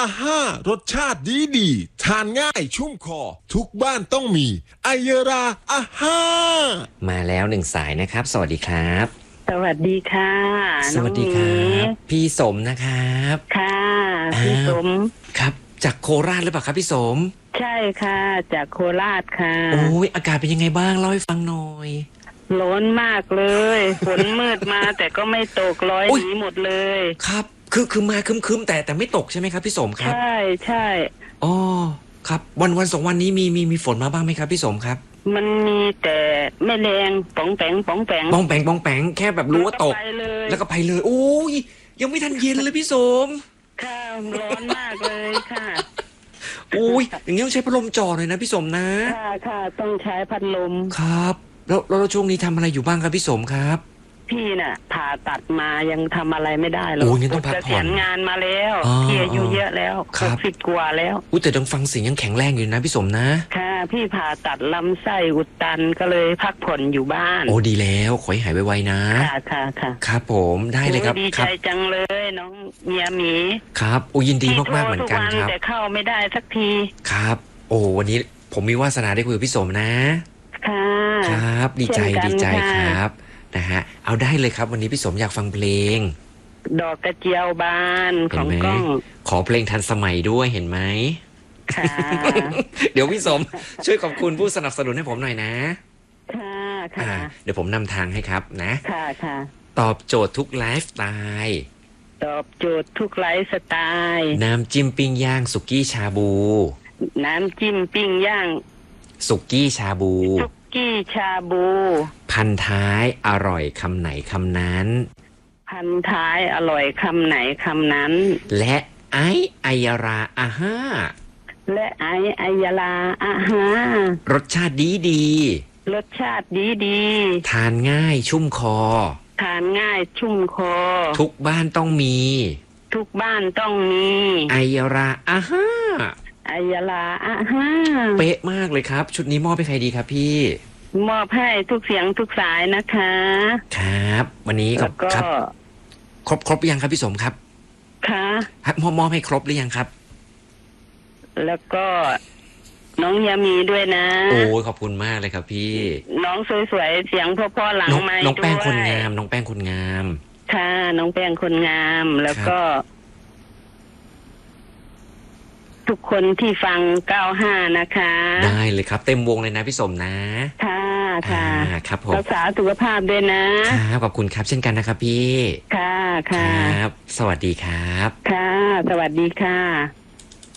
อาห้ารสชาติดีทานง่ายชุ่มคอทุกบ้านต้องมีไอยราอาห้ามาแล้วหนึ่งสายนะครับสวัสดีครับสวัสดีค่ะสวัสดีครับพี่สมนะครับค่ะพี่สมครับจากโคราชหรือเปล่าครับพี่สมใช่ค่ะจากโคราชค่ะโอ้ยอากาศเป็นยังไงบ้างเล่าให้ฟังหน่อยร้อนมากเลยฝนมืดมาแต่ก็ไม่ตกร้อยหนีหมดเลยครับคือมาคึมๆแต่ไม่ตกใช่ไหมครับพี่สมครับใช่ใช่อ๋อครับวันสองวันนี้มีฝนมาบ้างไหมครับพี่สมครับมันมีแต่ไม่แรงป๋องแปงป๋องแปงป้องแปงป้องแปงแค่แบบรู้ว่าตกแล้วก็ไปเลยโอ้ยยังไม่ทันเย็นเลยพี่สมค่ะร้อนมากเลยค่ะโอ้ยอย่างนี้ต้องใช้พัดลมจ่อเลยนะพี่สมนะค่ะต้องใช้พัดลมครับแล้วช่วงนี้ทำอะไรอยู่บ้างครับพี่สมครับพี่น่ะผ่าตัดมายังทำอะไรไม่ได้หรอกต้องพักผ่อนงานมาแล้วพี่อายุเยอะแล้ว60 กว่าแล้วแต่ต้องฟังเสียงยังแข็งแรงอยู่นะพี่สมนะค่ะพี่ผ่าตัดลำไส้อุดตันก็เลยพักผ่อนอยู่บ้านโอ้ดีแล้วขอให้หายไวๆนะค่ะครับผมได้เลยครับดีใจจังเลยน้องเมียหมีครับโอ้ยินดีมากๆเหมือนกันครับแต่เข้าไม่ได้สักทีครับโอ้วันนี้ผมมีวาสนาได้คุยกับพี่สมนะค่ะครับดีใจครับนะฮะเอาได้เลยครับวันนี้พี่สมอยากฟังเพลงดอกกระเจียวบานของก้องขอเพลงทันสมัยด้วยเห็นไหมค่ะเดี๋ยวพี่สมช่วยขอบคุณผู้สนับสนุนให้ผมหน่อยนะค่ะเดี๋ยวผมนำทางให้ครับนะค่ะตอบโจทย์ทุกไลฟ์สไตล์ตอบโจทย์ทุกไลฟ์สไตล์น้ำจิ้มปิ้งย่างสุกี้ชาบูน้ำจิ้มปิ้งย่างสุกี้ชาบูสุกี้ชาบูพันท้ายอร่อยคำไหนคำนั้นพันท้ายอร่อยคำไหนคำนั้นและไอยราอาห้าและไอยาลาอาห้ารสชาติดีรสชาติดีทานง่ายชุ่มคอทานง่ายชุ่มคอทุกบ้านต้องมีทุกบ้านต้องมีไอยราอาห้าไอยาลาอาห้าเป๊ะมากเลยครับชุดนี้มอบให้ใครดีครับพี่มอบให้ทุกเสียงทุกสายนะคะครับวันนี้ครับครบยังครับพี่สมครับค่ะมอบให้ครบหรือยังครับแล้วก็น้องยามีด้วยนะโอ้ขอบคุณมากเลยครับพี่น้องสวยๆเสียงพ่อหลังไมค์ด้วยน้องแป้งคนงามน้องแป้งคนงามค่ะน้องแป้งคนงามแล้วก็ทุกคนที่ฟัง95นะคะได้เลยครับเต็มวงเลยนะพี่สมนะค่ะครับผมรักษาสุขภาพด้วยนะครับขอบคุณครับเช่นกันนะครับพี่ค่ะครับสวัสดีครับค่ะสวัสดีค่ะ